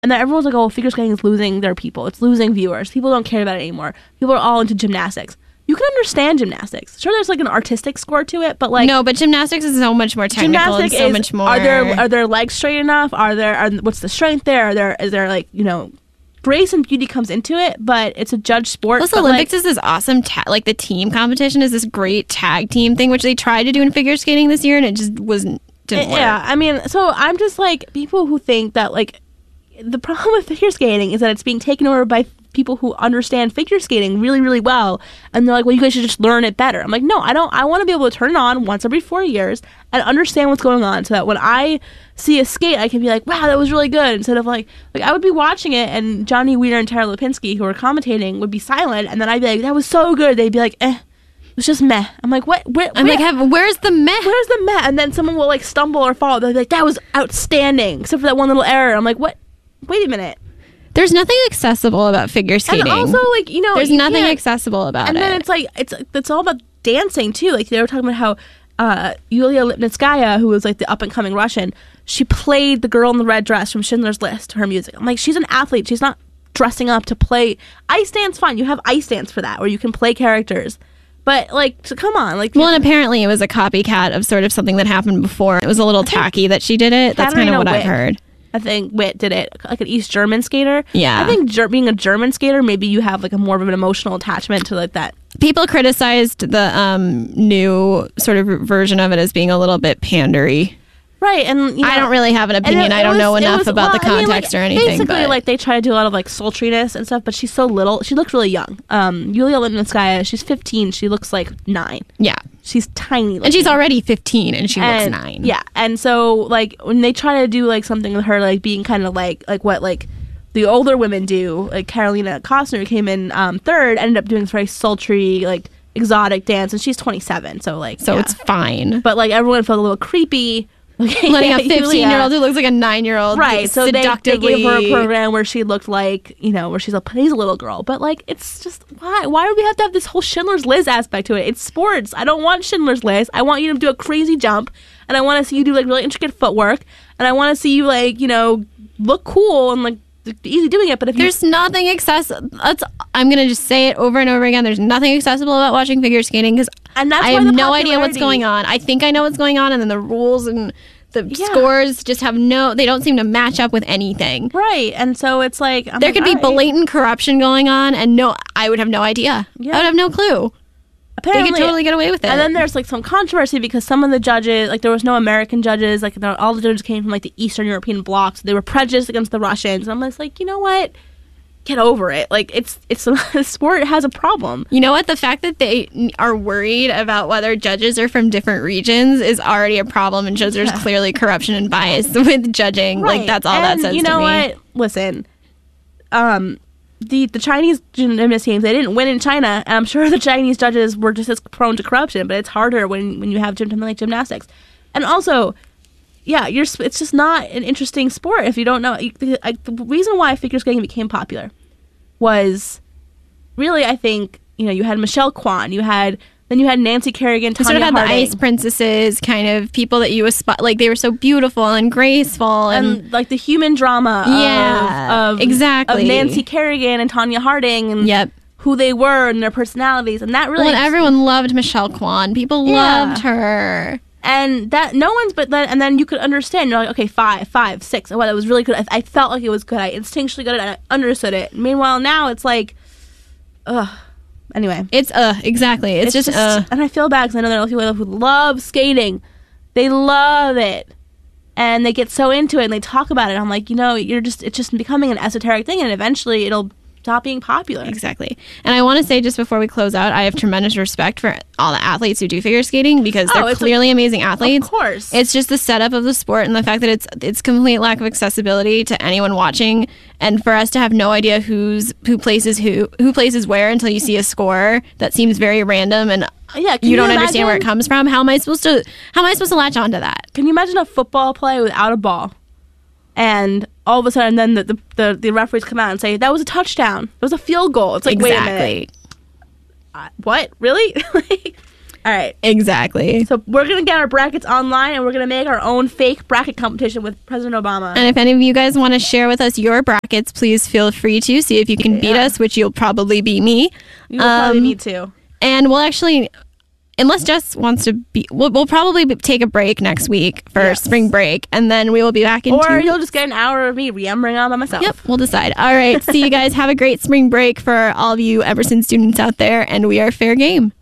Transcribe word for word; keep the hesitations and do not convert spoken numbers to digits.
And then everyone's like, oh, figure skating is losing their people. It's losing viewers. People don't care about it anymore. People are all into gymnastics. You can understand gymnastics. Sure, there's like an artistic score to it, but like no, but gymnastics is so much more technical and so is, much more. Are there are their legs straight enough? Are there are, what's the strength there? Are there is there like you know, grace and beauty comes into it, but it's a judge sport. Plus, but Olympics like, is this awesome ta- like the team competition is this great tag team thing, which they tried to do in figure skating this year, and it just wasn't didn't work. Yeah, I mean, so I'm just like people who think that like the problem with figure skating is that it's being taken over by people who understand figure skating really, really well, and they're like, well, you guys should just learn it better. I'm like, no, I don't. I want to be able to turn it on once every four years and understand what's going on, so that when I see a skate, I can be like, wow, that was really good, instead of like, like I would be watching it, and Johnny Weir and Tara Lipinski, who are commentating, would be silent, and then I'd be like, that was so good. They'd be like, eh. It was just meh. I'm like, what? Where, I'm where? like, have, where's the meh? Where's the meh? And then someone will like stumble or fall. They'll be like, that was outstanding, except for that one little error. I'm like, what? Wait a minute. There's nothing accessible about figure skating. And also, like, you know, there's you nothing can't- accessible about And it. then it's like it's it's all about dancing too. Like they were talking about how uh, Yulia Lipnitskaya, who was like the up and coming Russian, she played the girl in the red dress from Schindler's List to her music. I'm like, she's an athlete. She's not dressing up to play. Ice dance, fine. You have ice dance for that, where you can play characters. But like, so come on, like. Well, and apparently it was a copycat of sort of something that happened before. It was a little tacky that she did it. That's kind of Katarina what I've Witt. heard. I think Witt did it, like an East German skater. Yeah. I think ger- being a German skater, maybe you have like a more of an emotional attachment to like that. People criticized the um, new sort of version of it as being a little bit pandery. Right, and you know, I don't really have an opinion. and it- I don't it know was- it enough was- about well, the I mean, context like, or anything. Basically, but. like they try to do a lot of like sultriness and stuff, but she's so little. She looks really young. Um, Yulia Lipnitskaya, she's fifteen. She looks like nine. Yeah. She's tiny. And she's looking. already fifteen and she And- looks nine. Yeah, and so like when they try to do like something with her, like being kind of like like what like the older women do, like Carolina Costner came in um, third, ended up doing this very sultry like exotic dance, and she's twenty-seven. So like So yeah. it's fine. But like everyone felt a little creepy. Letting a fifteen-year-old who looks like a nine-year-old right, so they, they seductively... gave her a program where she looked like, you know, where she's a plays a little girl, but like it's just why why do we have to have this whole Schindler's List aspect to it? It's sports. I don't want Schindler's List. I want you to do a crazy jump, and I want to see you do like really intricate footwork, and I want to see you like you know look cool and like easy doing it. But if There's you, nothing accessible. That's, I'm going to just say it over and over again. There's nothing accessible about watching figure skating because and that's I why have the no idea what's popularity- going on. I think I know what's going on, and then the rules and the Yeah. scores just have no, they don't seem to match up with anything. right, and so it's like I'm There like, could be all right. blatant corruption going on, and no, I would have no idea. Yeah. I would have no clue. Apparently, They could totally get away with it. And then there's like some controversy because some of the judges, like there was no American judges, like there- all the judges came from like the Eastern European blocks. They were prejudiced against the Russians. And I'm just like, you know what? Get over it. Like it's it's the sport has a problem. You know what? The fact that they n- are worried about whether judges are from different regions is already a problem and shows there's Yeah. clearly corruption and bias with judging. Like, that's all that And says you know to me. what? Listen, um, the the Chinese gymnast teams, they didn't win in China, and I'm sure the Chinese judges were just as prone to corruption. But it's harder when when you have gym- something like gymnastics, and also. Yeah, you're. sp- It's just not an interesting sport if you don't know. you- the- I- The reason why figure skating became popular was really, I think, you know, you had Michelle Kwan, you had then you had Nancy Kerrigan, They Tanya sort of had Harding, the ice princesses, kind of people that you aspire, like they were so beautiful and graceful, and, and like the human drama. Yeah, of, of exactly. of Nancy Kerrigan and Tanya Harding, and yep. who they were and their personalities, and that really. Well, and everyone loved Michelle Kwan. People Yeah. loved her. And that no one's but then and then you could understand. You're like, okay, five, five, six. Oh, wow, that was really good. I, I felt like it was good. I instinctually got it. I understood it. Meanwhile, now it's like, ugh. Anyway, It's uh exactly. It's, just, uh. and I feel bad because I know there are people who love skating. They love it, and they get so into it and they talk about it. I'm like, you know, you're just it's just becoming an esoteric thing, and eventually it'll stop being popular. Exactly. And I want to say just before we close out, I have tremendous respect for all the athletes who do figure skating because Oh, they're it's clearly amazing athletes. Of course. It's just the setup of the sport and the fact that it's it's complete lack of accessibility to anyone watching, and for us to have no idea who's who places who who places where until you see a score that seems very random and yeah, can you don't understand where it imagine- comes from. How am I supposed to how am I supposed to latch onto that? Can you imagine a football play without a ball? And all of a sudden, then the, the, the, the referees come out and say, that was a touchdown. It was a field goal. It's like, wait a minute. Exactly. Uh, what? Really? Like, All right. Exactly. So we're going to get our brackets online, and we're going to make our own fake bracket competition with President Obama. And if any of you guys want to share with us your brackets, please feel free to. See if you can beat Yeah. us, which you'll probably be me. You will probably Um, me too. And we'll actually, unless Jess wants to be, we'll, we'll probably be- take a break next week for Yes. spring break, and then we will be back in Or two you'll just get an hour of me yammering on by myself. Yep, we'll decide. All right. See you guys. Have a great spring break for all of you Emerson students out there, and we are fair game.